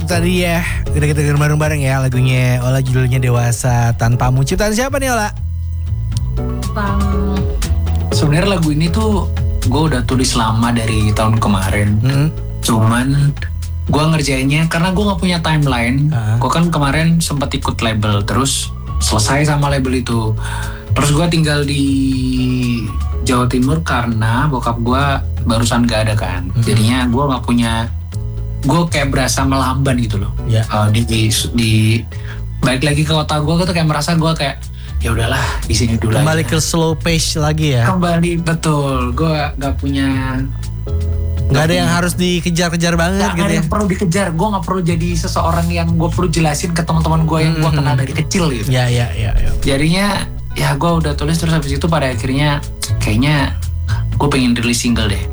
tadi ya, udah kita dengerin bareng-bareng ya lagunya Ola, judulnya Dewasa Tanpamu. Ciptaan siapa nih Ola? Sebenarnya lagu ini tuh gue udah tulis lama dari tahun kemarin. Cuman gue ngerjainnya karena gue gak punya timeline. Gue kan kemarin sempat ikut label, terus selesai sama label itu. Terus gue tinggal di Jawa Timur karena bokap gue barusan gak ada kan. Jadinya gue gak punya, gue kayak berasa melamban gitu loh. Di balik lagi ke kota gue tuh kayak merasa gue kayak ya udahlah di sini dulu. Kembali ke slow pace lagi ya. Kembali, betul. Gue gak punya, nggak ada yang harus dikejar-kejar banget gitu ya. Gak ada yang perlu dikejar. Gue gak perlu jadi seseorang yang gue perlu jelasin ke teman-teman gue yang gue kenal dari kecil gitu. Ya. Jadinya ya gue udah tulis, terus habis itu pada akhirnya kayaknya gue pengen rilis single deh.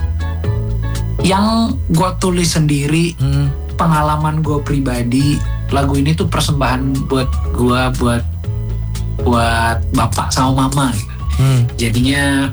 Yang gue tulis sendiri, pengalaman gue pribadi. Lagu ini tuh persembahan buat gue, buat bapak sama mama gitu. Jadinya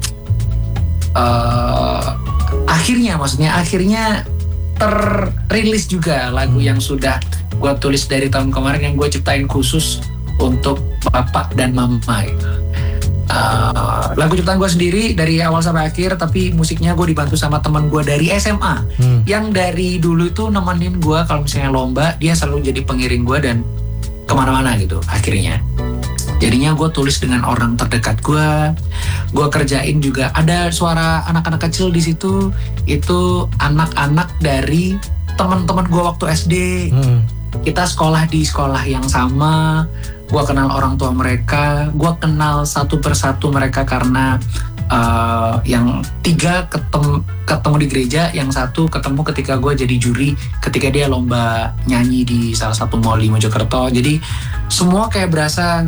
akhirnya terrilis juga lagu yang sudah gue tulis dari tahun kemarin, yang gue ciptain khusus untuk bapak dan mama gitu. Lagu ciptaan gue sendiri dari awal sampai akhir, tapi musiknya gue dibantu sama teman gue dari SMA yang dari dulu itu nemenin gue kalau misalnya lomba, dia selalu jadi pengiring gue dan kemana-mana gitu. Akhirnya jadinya gue tulis dengan orang terdekat gue kerjain juga. Ada suara anak-anak kecil di situ, itu anak-anak dari teman-teman gue waktu SD. Kita sekolah di sekolah yang sama. Gue kenal orang tua mereka, gue kenal satu persatu mereka karena yang 3 ketemu di gereja, yang 1 ketemu ketika gue jadi juri ketika dia lomba nyanyi di salah satu mall di Mojokerto. Jadi semua kayak berasa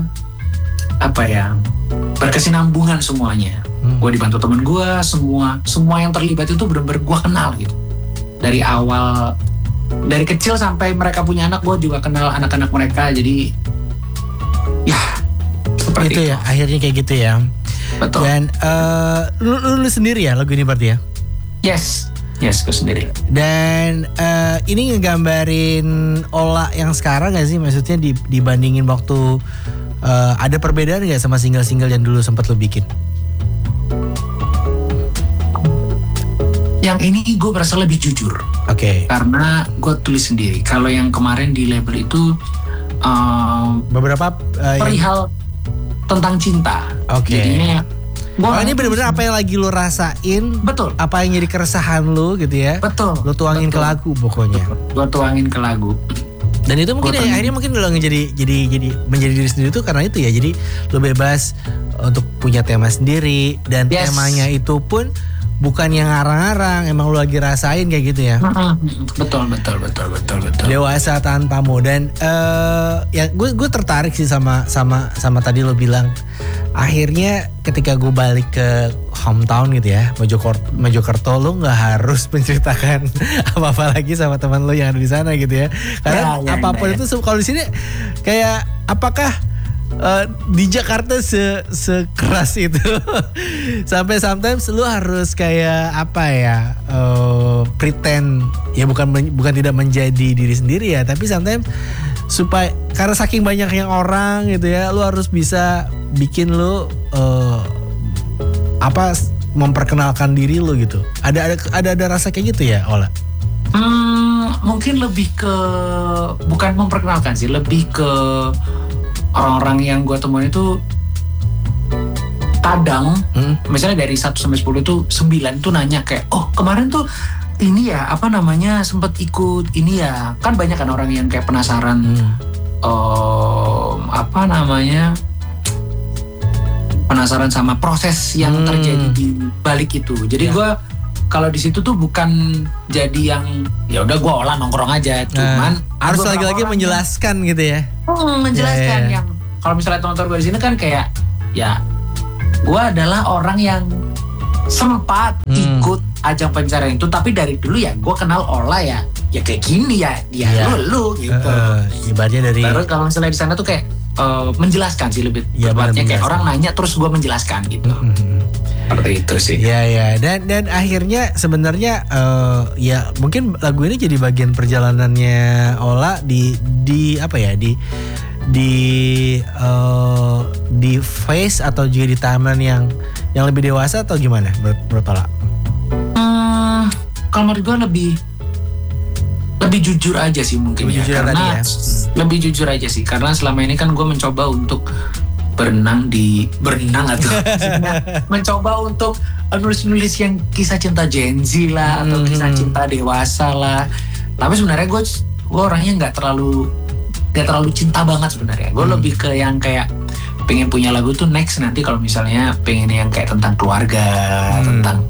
berkesinambungan semuanya. Gue dibantu temen gue, semua yang terlibat itu benar-benar gue kenal gitu. Dari awal, dari kecil sampai mereka punya anak, gue juga kenal anak-anak mereka. Jadi ya seperti itu ya, akhirnya kayak gitu ya. Betul. Dan lu sendiri ya lagu ini berarti ya? Yes, gue sendiri. Dan ini ngegambarin Ola yang sekarang gak sih? Maksudnya dibandingin waktu ada perbedaan gak sama single-single yang dulu sempat lu bikin? Yang ini gue berasa lebih jujur. Oke. Karena gue tulis sendiri. Kalau yang kemarin di label itu beberapa perihal tentang cinta. Oke. Jadinya ini benar-benar apa yang lagi lu rasain. Betul. Apa yang jadi keresahan lu gitu ya. Betul. Lu tuangin ke lagu pokoknya. Gue tuangin ke lagu. Dan itu mungkin akhirnya mungkin lo jadi menjadi diri sendiri tuh karena itu ya. Jadi lo bebas untuk punya tema sendiri dan temanya itu pun bukan yang ngarang-ngarang, emang lo lagi rasain kayak gitu ya. Betul. Dewasa Tanpamu. Dan ya gue tertarik sih sama tadi lo bilang akhirnya ketika gue balik ke hometown gitu ya, Mojokerto, lo nggak harus menceritakan apa-apa lagi sama teman lo yang ada di sana gitu ya. Karena apapun itu kalau di sini kayak apakah di Jakarta sekeras itu sampai sometimes lu harus kayak pretend ya, bukan tidak menjadi diri sendiri ya, tapi sometimes supaya karena saking banyaknya orang gitu ya, lu harus bisa bikin lu memperkenalkan diri lu gitu. Ada rasa kayak gitu ya, Ola? Mungkin lebih ke bukan memperkenalkan sih, lebih ke orang-orang yang gue temuin itu kadang misalnya dari 1 sampai 10 itu 9 tuh nanya kayak, oh kemarin tuh ini ya sempat ikut ini ya. Kan banyak kan orang yang kayak penasaran penasaran sama proses yang terjadi di balik itu. Jadi gue kalau di situ tuh bukan jadi yang ya udah gue olah nongkrong aja, cuman harus lagi-lagi menjelaskan gitu ya. Menjelaskan yang kalau misalnya teman-teman gue di sini kan kayak ya gue adalah orang yang sempat ikut ajang pencarian itu, tapi dari dulu ya gue kenal Ola ya kayak gini ya dia lu gitu. Ibaratnya dari. Terus kalau misalnya di sana tuh kayak menjelaskan sih lebih tepatnya kayak orang nanya terus gue menjelaskan gitu. Seperti itu sih. Ya. Dan akhirnya sebenarnya ya mungkin lagu ini jadi bagian perjalanannya Ola di apa ya di phase atau juga di timeline yang lebih dewasa atau gimana menurut Ola? Kalau menurut gue lebih jujur aja sih mungkin lebih ya. Karena lebih jujur aja sih karena selama ini kan gue mencoba untuk berenang atau mencoba untuk nulis yang kisah cinta Gen Z lah atau kisah cinta dewasa lah. Tapi sebenarnya gue orangnya nggak terlalu cinta banget sebenarnya. Gue lebih ke yang kayak pengen punya lagu tuh next nanti kalau misalnya pengen yang kayak tentang keluarga, tentang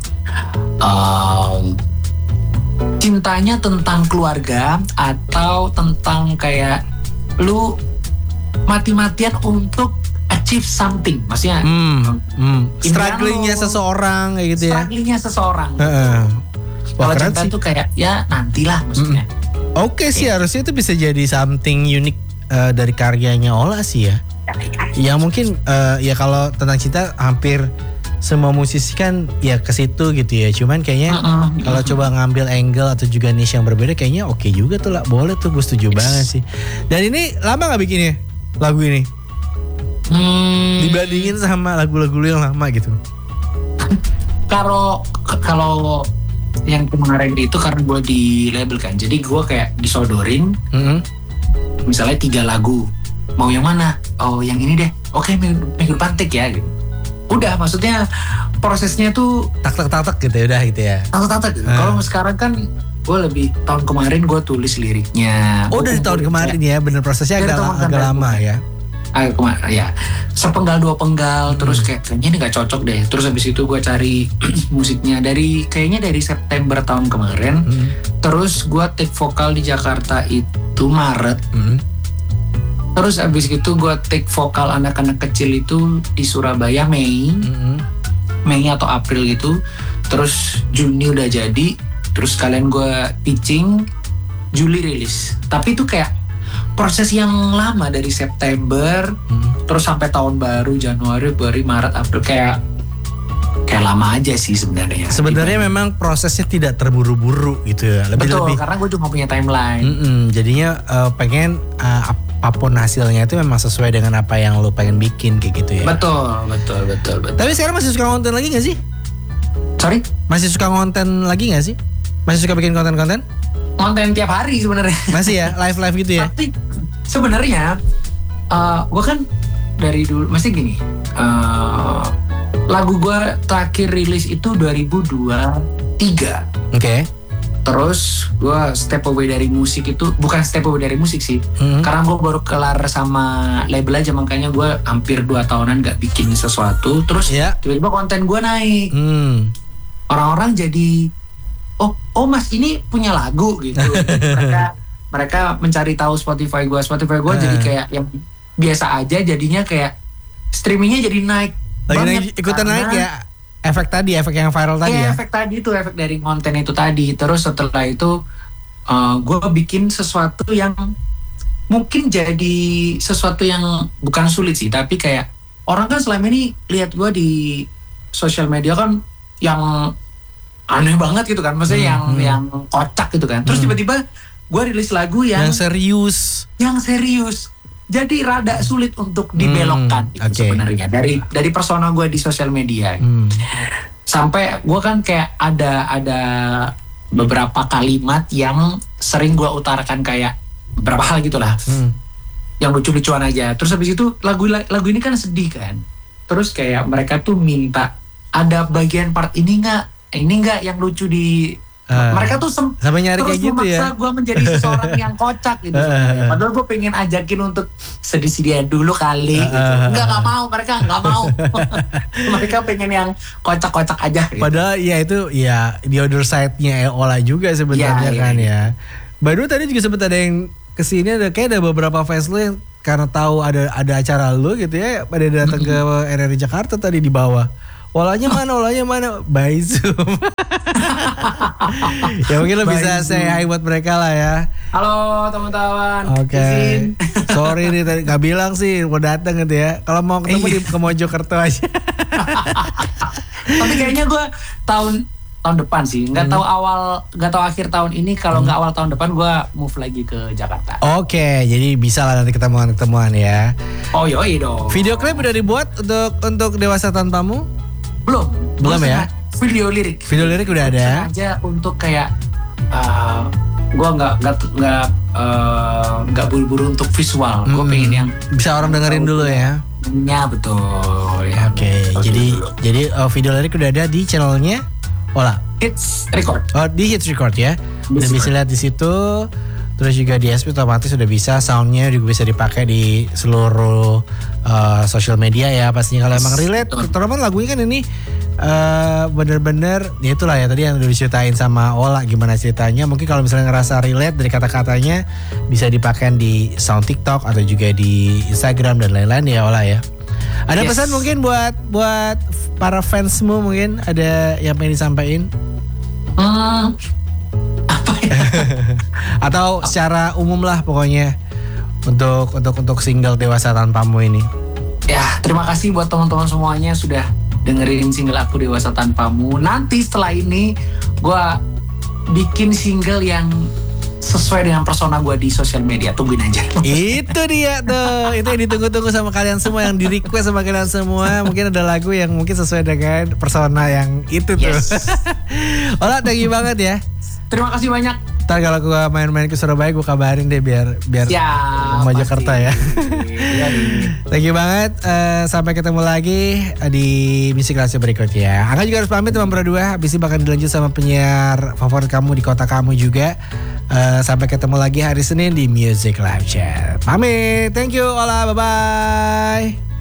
cintanya tentang keluarga atau tentang kayak lu mati-matian untuk achieve something, maksudnya strugglingnya seseorang kayak gitu ya. Strugglingnya seseorang. Kalau cinta tuh kayak ya nantilah maksudnya. Oke sih harusnya itu bisa jadi something unik dari karyanya Ola sih ya. Ya mungkin ya kalau tentang cinta hampir semua musisi kan ya ke situ gitu ya. Cuman kayaknya kalau coba ngambil angle atau juga niche yang berbeda kayaknya oke juga tuh lah. Boleh tuh, gue setuju banget sih. Dan ini lama gak bikinnya lagu ini? Dibandingin sama lagu-lagu yang lama gitu. Kalau yang kemarin itu karena gue di label kan, jadi gue kayak disodorin misalnya 3 lagu, mau yang mana? Oh yang ini deh, oke minggu depan take ya gitu. Udah, maksudnya prosesnya tuh tak gitu ya udah gitu ya. Tak. Kalau sekarang kan gue lebih tahun kemarin gue tulis liriknya. Oh dari tahun kemarin ya, bener prosesnya agak lama ya. Ya sepenggal 2 penggal terus kayaknya ini gak cocok deh, terus habis itu gue cari musiknya kayaknya dari September tahun kemarin. Terus gue take vokal di Jakarta itu Maret. Terus habis itu gue take vokal anak-anak kecil itu di Surabaya Mei atau April gitu. Terus Juni udah jadi, terus kalian gue pitching, Juli rilis. Tapi itu kayak proses yang lama dari September terus sampai tahun baru Januari, Februari, Maret, April, kayak lama aja sih sebenarnya. Sebenarnya memang prosesnya tidak terburu-buru gitu ya. Lebih karena gue cuma punya timeline. Jadinya pengen apapun hasilnya itu memang sesuai dengan apa yang lo pengen bikin kayak gitu ya. Betul. Tapi sekarang masih suka konten lagi gak sih? Sorry? Masih suka konten lagi gak sih? Masih suka bikin konten-konten? Konten tiap hari sebenarnya. Masih ya, live gitu ya. Tapi sebenarnya gue kan dari dulu masih gini. Lagu gue terakhir rilis itu 2023. Oke. Terus gue step away dari musik itu, bukan step away dari musik sih. Karena gue baru kelar sama label aja, makanya gue hampir 2 tahunan gak bikin sesuatu. Terus tiba-tiba konten gue naik. Orang-orang jadi oh mas ini punya lagu gitu. mereka mencari tahu Spotify gue jadi kayak yang biasa aja, jadinya kayak streamingnya jadi naik banget. Ikutan naik ya, efek yang viral tadi ya. Efek tadi itu, efek dari konten itu tadi. Terus setelah itu gue bikin sesuatu yang mungkin jadi sesuatu yang bukan sulit sih, tapi kayak orang kan selama ini lihat gue di sosial media kan yang aneh banget gitu kan, maksudnya yang kocak gitu kan. Terus tiba-tiba gue rilis lagu yang serius. Jadi rada sulit untuk dibelokkan gitu sebenarnya dari persona gue di sosial media. Sampai gue kan kayak ada beberapa kalimat yang sering gue utarakan kayak beberapa hal gitulah. Yang lucu-lucuan aja. Terus habis itu lagu ini kan sedih kan. Terus kayak mereka tuh minta ada bagian part ini nggak yang lucu di mereka tuh sampai nyari kayak gitu ya. Terus memaksa gue menjadi seseorang yang kocak gitu sebenarnya. Padahal gue pengen ajakin untuk sedih-sedihan dulu kali gitu. Nggak mau, mereka nggak mau. Mereka pengen yang kocak-kocak aja gitu. Padahal ya itu ya the other side-nya Ola juga sebenarnya kan ya. Baru tadi juga sempat ada yang kesini, kayak ada beberapa fans lo yang karena tahu ada acara lo gitu ya, pada datang ke RRI Jakarta tadi di bawah. Olanya mana? By Zoom. Ya mungkin lo bisa say hi buat mereka lah ya. Halo teman-teman. Oke. Sorry nih tadi gak bilang sih mau datang gitu ya. Kalau mau ketemu di ke Mojokerto aja. Tapi kayaknya gue tahun depan sih, nggak tahu akhir tahun ini, kalau nggak awal tahun depan gue move lagi ke Jakarta. Oke, jadi bisa lah nanti ketemuan ya. Oh yoi dong. Video klip udah dibuat untuk Dewasa Tanpamu? Belum ya? Video lirik udah ada. Aja untuk kayak gue nggak buru-buru untuk visual. Gue pengen yang bisa orang dengerin dulu ya. Ya betul ya. Oke, jadi video lirik udah ada di channelnya Ola. Hits Record. Oh, di Hits Record ya. Udah bisa lihat di situ. Terus juga di SP otomatis sudah bisa, soundnya juga bisa dipakai di seluruh social media ya pastinya. Kalau emang relate, terutama lagunya kan ini bener-bener ya itulah ya tadi yang udah diceritain sama Ola gimana ceritanya. Mungkin kalau misalnya ngerasa relate dari kata-katanya bisa dipakai di sound TikTok atau juga di Instagram dan lain-lain ya Ola ya. Ada pesan mungkin buat para fansmu, mungkin ada yang pengen disampaikan? Apa ya? Atau secara umum lah pokoknya untuk single Dewasa Tanpamu ini. Ya, terima kasih buat teman-teman semuanya sudah dengerin single aku Dewasa Tanpamu. Nanti setelah ini gue bikin single yang sesuai dengan persona gue di sosial media, tungguin aja. Itu dia tuh, itu yang ditunggu-tunggu sama kalian semua, yang di request sama kalian semua. Mungkin ada lagu yang mungkin sesuai dengan persona yang itu tuh. Ola, thank you banget ya. Terima kasih banyak. Ntar kalau gue main-main ke Surabaya gue kabarin deh biar Mojokerto ya. Thank you banget. Sampai ketemu lagi di Music Classy berikutnya. Angga juga harus pamit teman berdua. Habis ini bakal dilanjut sama penyiar favorit kamu di kota kamu juga. Sampai ketemu lagi hari Senin di Music Live Chat. Pamit. Thank you Ola. Bye-bye.